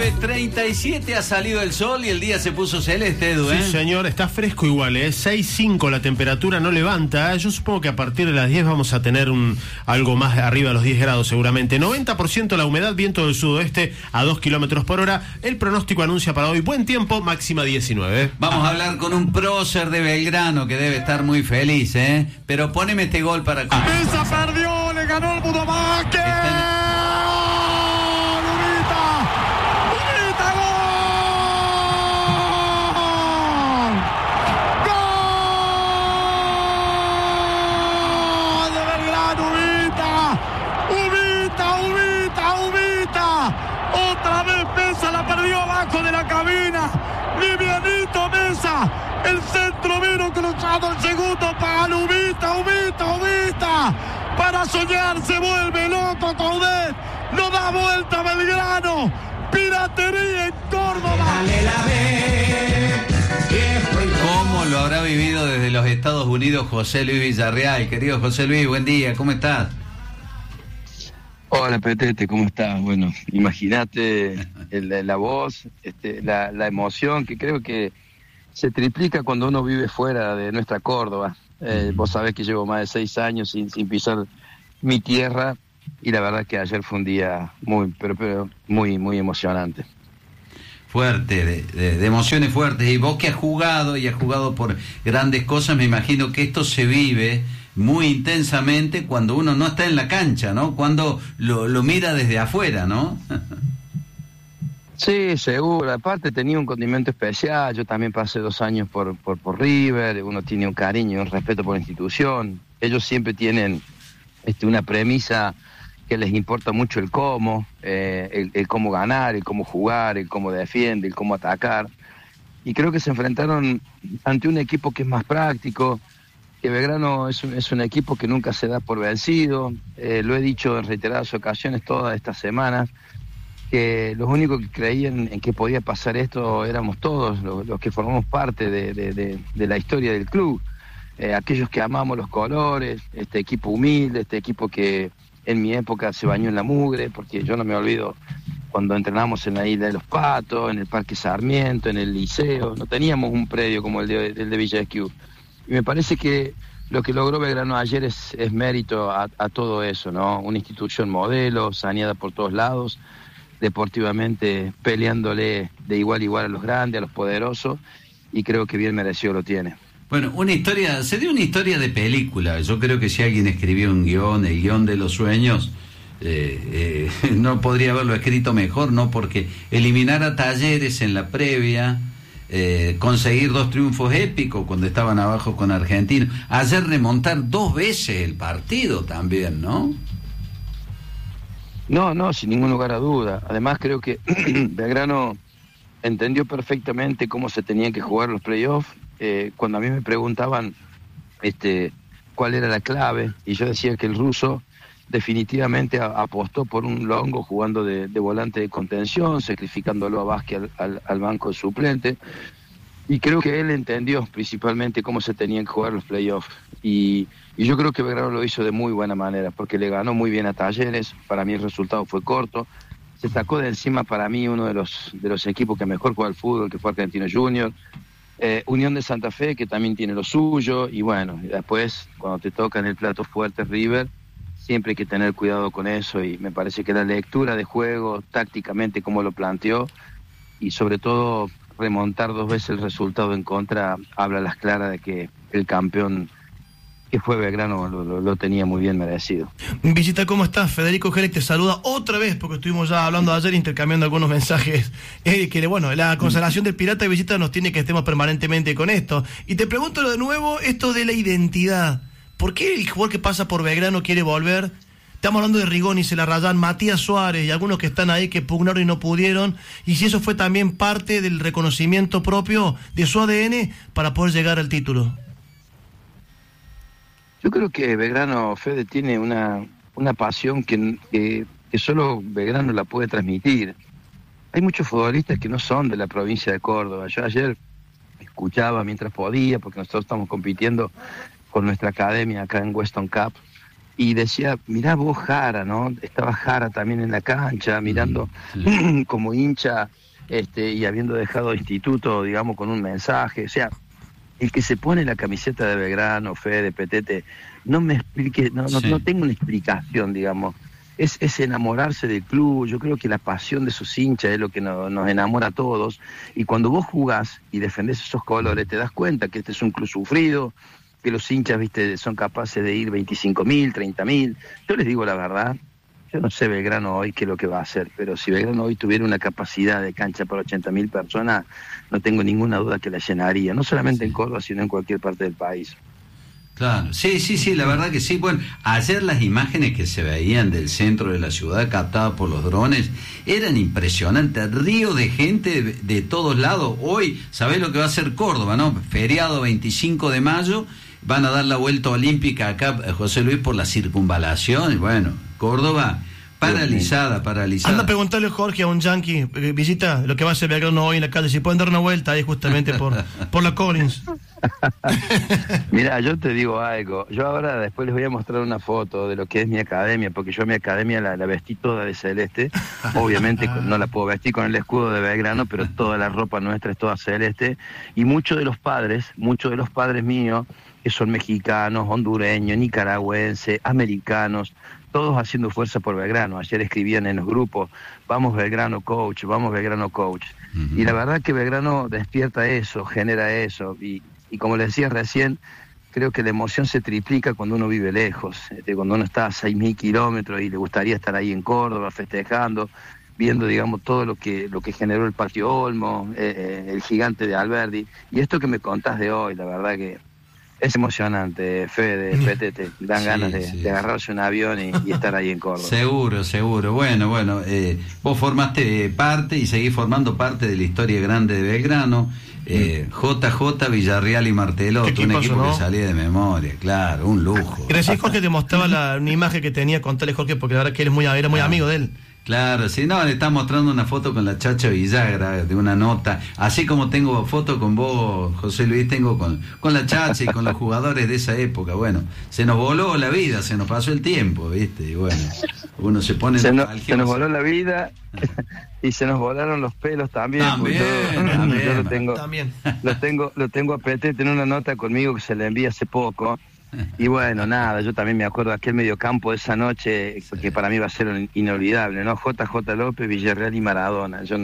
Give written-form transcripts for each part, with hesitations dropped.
9:37 ha salido el sol y el día se puso celeste, Edu, Sí, señor, está fresco igual, 6.5 la temperatura, no levanta. Yo supongo que a partir de las 10 vamos a tener algo más arriba de los 10 grados seguramente. 90% la humedad, viento del sudoeste a 2 kilómetros por hora. El pronóstico anuncia para hoy buen tiempo, máxima 19. Vamos a hablar con un prócer de Belgrano que debe estar muy feliz, pero poneme este gol para... Esa perdió, le ganó el Budobaque. Otra vez Mesa la perdió abajo de la cabina. Livianito Mesa. El centro vino cruzado, el segundo para Ubita. Para soñar se vuelve loco Coudet. No da vuelta Belgrano. Piratería en Córdoba. ¿Cómo lo habrá vivido desde los Estados Unidos José Luis Villarreal? Querido José Luis, buen día, ¿cómo estás? Hola Petete, ¿cómo estás? Bueno, imagínate la voz, la emoción que creo que se triplica cuando uno vive fuera de nuestra Córdoba. Vos sabés que llevo más de 6 años sin pisar mi tierra y la verdad que ayer fue un día muy emocionante. Fuerte, de emociones fuertes. Y vos que has jugado por grandes cosas, me imagino que esto se vive muy intensamente cuando uno no está en la cancha, ¿no? Cuando lo mira desde afuera, ¿no? Sí, seguro. Aparte tenía un condimento especial. Yo también pasé 2 años por River. Uno tiene un cariño y un respeto por la institución. Ellos siempre tienen una premisa que les importa mucho el cómo, el cómo ganar, el cómo jugar, el cómo defiende, el cómo atacar. Y creo que se enfrentaron ante un equipo que es más práctico, que Belgrano es un equipo que nunca se da por vencido. Lo he dicho en reiteradas ocasiones todas estas semanas, que los únicos que creían en que podía pasar esto éramos todos, los que formamos parte de la historia del club, aquellos que amamos los colores, este equipo humilde, este equipo que en mi época se bañó en la mugre, porque yo no me olvido cuando entrenamos en la Isla de los Patos, en el Parque Sarmiento, en el Liceo, no teníamos un predio como el de Villa Esquiú. Y me parece que lo que logró Belgrano ayer es mérito a todo eso, ¿no? Una institución modelo, saneada por todos lados, deportivamente peleándole de igual a igual a los grandes, a los poderosos, y creo que bien merecido lo tiene. Bueno, se dio una historia de película. Yo creo que si alguien escribió un guión, el guión de los sueños, no podría haberlo escrito mejor, ¿no? Porque eliminar a Talleres en la previa, conseguir 2 triunfos épicos cuando estaban abajo con Argentino, ayer remontar 2 veces el partido también, ¿no? No, sin ningún lugar a duda. Además creo que Belgrano entendió perfectamente cómo se tenían que jugar los playoffs. Cuando a mí me preguntaban cuál era la clave, y yo decía que el ruso definitivamente apostó por un Longo jugando de volante de contención, sacrificándolo a Vázquez al banco de suplente, y creo que él entendió principalmente cómo se tenían que jugar los playoffs, y yo creo que Belgrano lo hizo de muy buena manera, porque le ganó muy bien a Talleres. Para mí el resultado fue corto, se sacó de encima para mí uno de los equipos que mejor juega al fútbol, que fue Argentino Junior, Unión de Santa Fe, que también tiene lo suyo, y bueno, después cuando te toca en el plato fuerte River, siempre hay que tener cuidado con eso, y me parece que la lectura de juego, tácticamente como lo planteó, y sobre todo remontar 2 veces el resultado en contra, habla a las claras de que el campeón que fue Belgrano lo tenía muy bien merecido. Visita, ¿cómo estás? Federico Gélez te saluda otra vez, porque estuvimos ya hablando ayer, intercambiando algunos mensajes, que bueno, la consagración del Pirata de Visita nos tiene que estemos permanentemente con esto. Y te pregunto de nuevo esto de la identidad. ¿Por qué el jugador que pasa por Belgrano quiere volver? Estamos hablando de Rigoni, Celarrayán, Matías Suárez y algunos que están ahí que pugnaron y no pudieron, y si eso fue también parte del reconocimiento propio de su ADN para poder llegar al título. Yo creo que Belgrano, Fede, tiene una pasión que solo Belgrano la puede transmitir. Hay muchos futbolistas que no son de la provincia de Córdoba. Yo ayer escuchaba mientras podía, porque nosotros estamos compitiendo con nuestra academia acá en Weston Cup, y decía, mirá vos Jara, ¿no? Estaba Jara también en la cancha, mirando como hincha, y habiendo dejado instituto, digamos, con un mensaje. O sea, el que se pone la camiseta de Belgrano, Fede, Petete, no me explique, no tengo una explicación, digamos. Es enamorarse del club. Yo creo que la pasión de sus hinchas es lo que nos enamora a todos, y cuando vos jugás y defendés esos colores, te das cuenta que este es un club sufrido, que los hinchas, viste, son capaces de ir 25.000, 30.000. Yo les digo la verdad, yo no sé Belgrano hoy qué es lo que va a hacer, pero si Belgrano hoy tuviera una capacidad de cancha para 80.000 personas, no tengo ninguna duda que la llenaría, no solamente en Córdoba, sino en cualquier parte del país. Claro, sí, la verdad que sí. Bueno, ayer las imágenes que se veían del centro de la ciudad captadas por los drones eran impresionantes, río de gente de todos lados. Hoy, ¿sabés lo que va a hacer Córdoba, no? Feriado 25 de mayo, van a dar la vuelta olímpica acá, José Luis, por la circunvalación, y bueno, Córdoba paralizada. Anda a preguntarle, Jorge, a un yanqui, visita lo que va a hacer Belgrano hoy en la calle, si pueden dar una vuelta ahí justamente por la Collins. Mira, yo te digo algo, yo ahora después les voy a mostrar una foto de lo que es mi academia, porque yo mi academia la vestí toda de celeste, obviamente no la puedo vestir con el escudo de Belgrano, pero toda la ropa nuestra es toda celeste, y muchos de los padres míos, que son mexicanos, hondureños, nicaragüenses, americanos, todos haciendo fuerza por Belgrano. Ayer escribían en los grupos, vamos Belgrano coach, vamos Belgrano coach. Y la verdad que Belgrano despierta eso, genera eso, y como les decía recién, creo que la emoción se triplica cuando uno vive lejos, cuando uno está a 6.000 kilómetros y le gustaría estar ahí en Córdoba festejando, viendo, digamos, todo lo que generó el Patio Olmo, el gigante de Alberdi, y esto que me contás de hoy, la verdad que es emocionante, Fede, Petete, dan ganas de agarrarse un avión y estar ahí en Córdoba. Seguro. Bueno, vos formaste parte y seguís formando parte de la historia grande de Belgrano. JJ, Villarreal y Martelotto, un equipo, ¿no?, que salía de memoria, claro, un lujo. Gracias, Jorge, te mostraba una imagen que tenía, contale, Jorge, porque la verdad que él era muy amigo de él. Claro, sí, no, le está mostrando una foto con la Chacha Villagra, de una nota, así como tengo foto con vos, José Luis, tengo con la Chacha y con los jugadores de esa época. Bueno, se nos voló la vida, se nos pasó el tiempo, ¿viste? Y bueno, uno se pone... Se nos voló la vida y se nos volaron los pelos también. Yo lo tengo a Petete, tiene una nota conmigo que se le envía hace poco. Y bueno, nada, yo también me acuerdo de aquel mediocampo de esa noche que para mí va a ser inolvidable, ¿no? JJ López, Villarreal y Maradona. Yo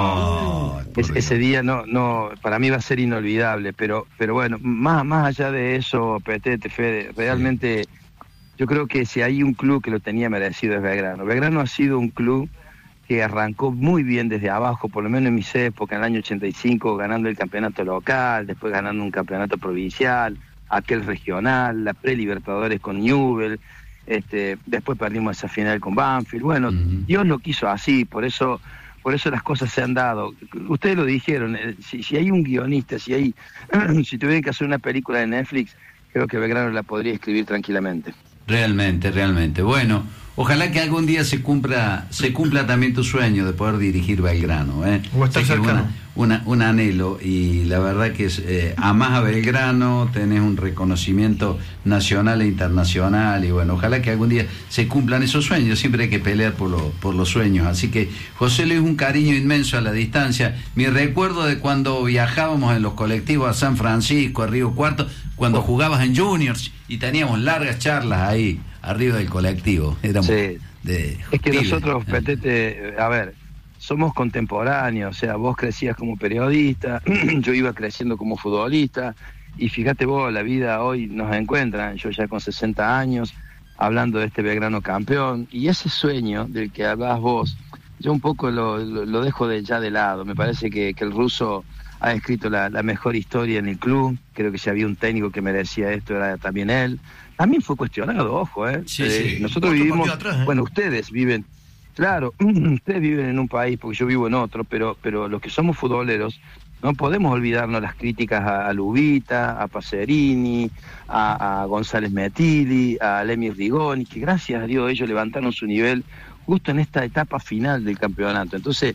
ese día no, para mí va a ser inolvidable, pero bueno, más allá de eso, Petete, Fede, realmente yo creo que si hay un club que lo tenía merecido es Belgrano. Belgrano ha sido un club que arrancó muy bien desde abajo, por lo menos en mis épocas, en el año 85, ganando el campeonato local, después ganando un campeonato provincial, aquel regional, la pre-Libertadores con Newell, después perdimos esa final con Banfield. Bueno, Dios lo quiso así, por eso las cosas se han dado. Ustedes lo dijeron, si hay un guionista, si tuvieran que hacer una película de Netflix, creo que Belgrano la podría escribir tranquilamente. Realmente. Bueno, ojalá que algún día se cumpla también tu sueño de poder dirigir Belgrano, O estar cercano. Un anhelo, y la verdad que amás a Belgrano, tenés un reconocimiento nacional e internacional, y bueno, ojalá que algún día se cumplan esos sueños. Siempre hay que pelear por los sueños. Así que, José Luis, un cariño inmenso a la distancia. Mi recuerdo de cuando viajábamos en los colectivos a San Francisco, a Río Cuarto, cuando jugabas en Juniors y teníamos largas charlas ahí arriba del colectivo. Éramos es que nosotros, Petete, a ver, somos contemporáneos, o sea, vos crecías como periodista, yo iba creciendo como futbolista, y fíjate vos, la vida hoy nos encuentra, yo ya con 60 años, hablando de este Belgrano campeón, y ese sueño del que hablabas vos, yo un poco lo dejo ya de lado. Me parece que el ruso ha escrito la mejor historia en el club. Creo que si había un técnico que merecía esto era también él. También fue cuestionado, ojo, Sí. Nosotros vivimos, bueno, ustedes viven, claro, ustedes viven en un país, porque yo vivo en otro, pero los que somos futboleros no podemos olvidarnos las críticas a Lubita, a Pacerini, a González Metilli, a Lemmy Rigoni, que gracias a Dios ellos levantaron su nivel justo en esta etapa final del campeonato. Entonces,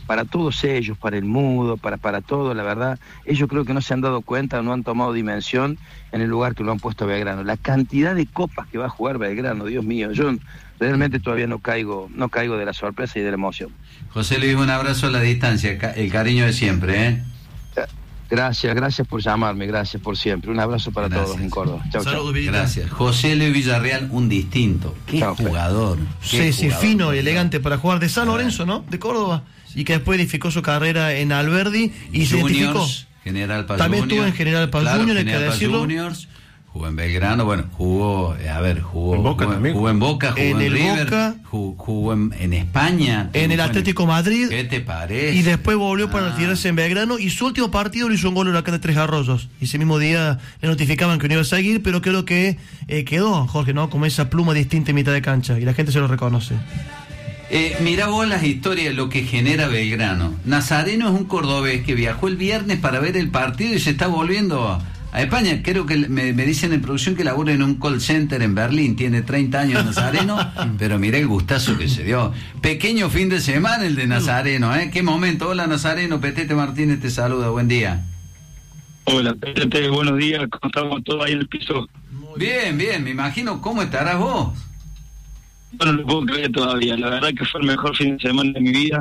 para todos ellos, para el mudo, para todo, la verdad, ellos creo que no se han dado cuenta, no han tomado dimensión en el lugar que lo han puesto a Belgrano. La cantidad de copas que va a jugar Belgrano, Dios mío, yo realmente todavía no caigo de la sorpresa y de la emoción. José Luis, un abrazo a la distancia, el cariño de siempre, ¿eh? Gracias por llamarme, gracias por siempre. Un abrazo para todos en Córdoba. Chau, chau. Gracias. José Luis Villarreal, un distinto. Qué jugador. Sí, fino y elegante para jugar de San Lorenzo, ¿no? De Córdoba. Y que después edificó su carrera en Alberdi y se identificó. General Paz También Junior, estuvo en General Paz Junior, hay que decirlo. Juniors, jugó en Belgrano, bueno, jugó en Boca también. Jugó en Boca, jugó en River, Boca, jugó en España. En el Atlético Madrid. ¿Qué te parece? Y después volvió para retirarse en Belgrano y su último partido lo hizo un gol en Huracán de Tres Arroyos. Y ese mismo día le notificaban que no iba a seguir, pero creo que quedó, Jorge, ¿no? Como esa pluma distinta en mitad de cancha y la gente se lo reconoce. Mirá vos las historias, lo que genera Belgrano. Nazareno es un cordobés que viajó el viernes para ver el partido y se está volviendo a España. Creo que me dicen en producción que labora en un call center en Berlín. Tiene 30 años Nazareno, pero mirá el gustazo que se dio. Pequeño fin de semana el de Nazareno, ¿eh? Qué momento. Hola Nazareno, Petete Martínez te saluda, buen día. Hola Petete, buenos días. ¿Cómo estamos todos ahí en el piso? Bien, me imagino. ¿Cómo estarás vos? No lo puedo creer todavía, la verdad que fue el mejor fin de semana de mi vida.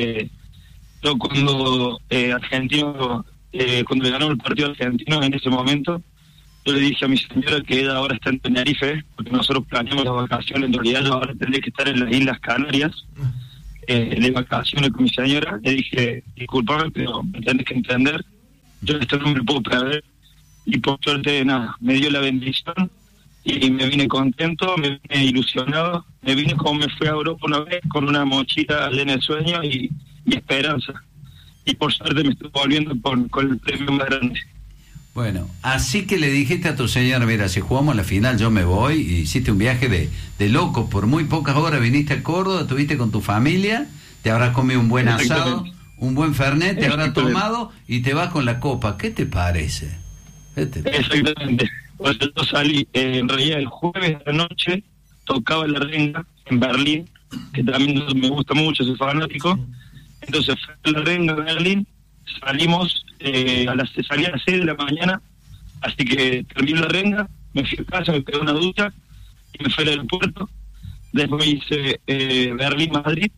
Yo cuando Argentino, cuando le ganó el partido argentino en ese momento, yo le dije a mi señora que ella ahora está en Tenerife, porque nosotros planeamos las vacaciones, en realidad yo ahora tendría que estar en las Islas Canarias, de vacaciones con mi señora. Le dije, discúlpame, pero me tenés que entender, yo esto no me lo puedo perder, y por suerte nada, me dio la bendición, y me vine contento, me vine ilusionado, me vine como me fui a Europa una vez, con una mochila llena de sueño y esperanza. Y por suerte me estoy volviendo con el premio más grande. Bueno, así que le dijiste a tu señora, mira, si jugamos la final yo me voy, y hiciste un viaje de loco, por muy pocas horas viniste a Córdoba, estuviste con tu familia, te habrás comido un buen asado, un buen fernet, te habrás tomado y te vas con la copa. ¿Qué te parece? Exactamente. Pues yo salí, en realidad el jueves de la noche tocaba la renga en Berlín, que también me gusta mucho, soy fanático. Entonces fui a la renga en Berlín, salimos salí a las 6 de la mañana, así que terminé la renga, me fui a casa, me pegué una ducha y me fui al aeropuerto. Después hice Berlín-Madrid,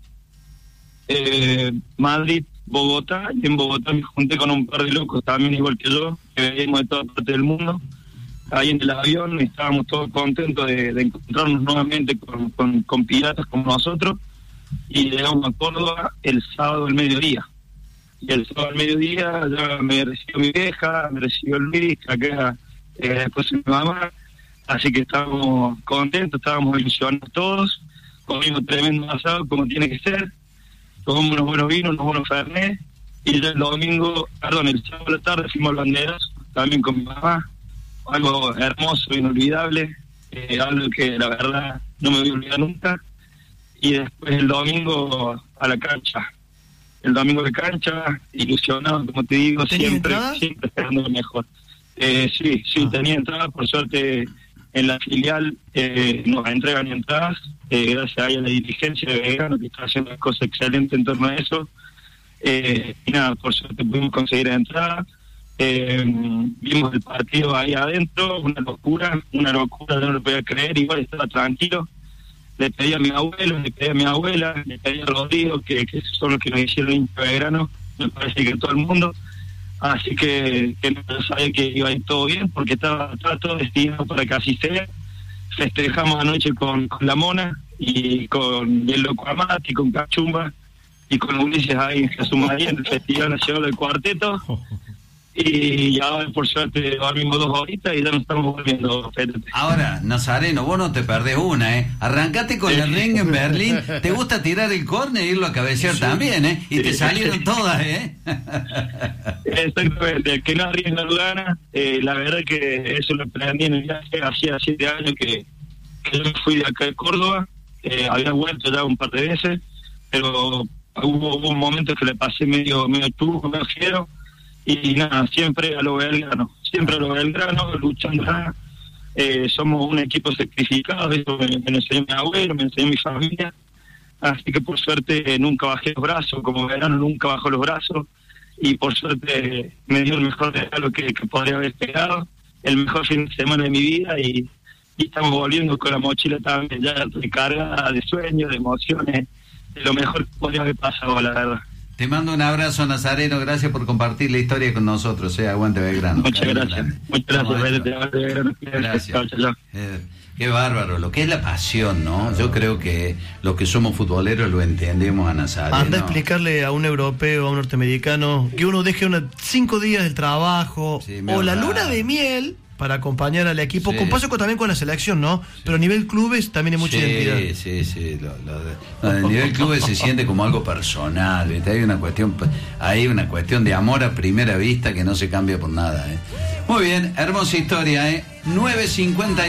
Madrid-Bogotá, y en Bogotá me junté con un par de locos también igual que yo, que venimos de toda parte del mundo. Ahí en el avión estábamos todos contentos de encontrarnos nuevamente con piratas como nosotros, y llegamos a Córdoba el sábado al mediodía. Y el sábado al mediodía ya me recibió mi vieja, me recibió Luis, acá después mi mamá, así que estábamos contentos, estábamos ilusionados todos, comimos tremendo asado como tiene que ser, tomamos unos buenos vinos, unos buenos fernet, y ya el sábado a la tarde fuimos al Banderas, también con mi mamá. Algo hermoso, inolvidable, algo que la verdad no me voy a olvidar nunca. Y después el domingo a la cancha. El domingo de cancha, ilusionado, como te digo, siempre esperando lo mejor. Sí, tenía entradas, por suerte en la filial nos entregan entradas, gracias a la dirigencia de Belgrano, que está haciendo cosas excelentes en torno a eso. Y nada, por suerte pudimos conseguir entradas. Vimos el partido ahí adentro, una locura, no lo podía creer, igual estaba tranquilo. Le pedí a mi abuelo, le pedí a mi abuela, le pedí a Rodrigo, que son los que nos hicieron hincha de Belgrano, me parece que todo el mundo. Así que no sabía que iba a ir todo bien, porque estaba todo destinado para que así sea. Festejamos anoche con la Mona, y con el Loco Amati, con Cachumba, y con Ulises ahí en Jesús María, en el Festival Nacional del Cuarteto. Y ya por suerte dormimos 2 horitas y ya nos estamos volviendo. Ahora, Nazareno, vos no te perdés una, ¿eh? Arrancate con la renga en Berlín. ¿Te gusta tirar el córner e irlo a cabecear también, eh? Y te salieron todas, ¿eh? Exactamente, el que no arriesga no gana. La verdad que eso lo aprendí en el viaje. Hacía 7 años que yo me fui de acá de Córdoba. Había vuelto ya un par de veces, pero hubo un momento que le pasé medio tubo, medio fiero. Y nada, siempre a lo Belgrano, luchando. Somos un equipo sacrificado, eso me enseñó mi abuelo, me enseñó mi familia. así que por suerte nunca bajé los brazos, como verano nunca bajo los brazos, y por suerte me dio el mejor regalo que podría haber esperado, el mejor fin de semana de mi vida, y estamos volviendo con la mochila también ya recargada de sueños, de emociones, de lo mejor que podría haber pasado, la verdad. Te mando un abrazo, Nazareno, gracias por compartir la historia con nosotros, aguante Belgrano. Muchas gracias, Belgrano. Gracias. Qué bárbaro, lo que es la pasión, ¿no? Yo creo que los que somos futboleros lo entendemos a Nazareno. Anda a explicarle a un europeo, a un norteamericano, que uno deje 5 días del trabajo, o la luna de miel, para acompañar al equipo, con paso también con la selección, ¿no? Sí. Pero a nivel clubes también hay mucha identidad. Sí. A nivel clubes se siente como algo personal, ¿viste? Hay una cuestión de amor a primera vista que no se cambia por nada, ¿eh? Muy bien, hermosa historia, ¿eh? 9:50